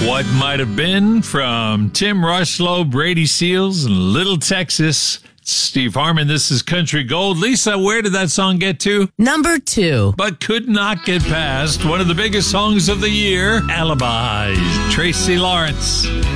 What Might Have Been from Tim Rushlow, Brady Seals, and Little Texas. Steve Harmon, this is Country Gold. Lisa, where did that song get to? Number 2. But could not get past one of the biggest songs of the year, Alibi, Tracy Lawrence.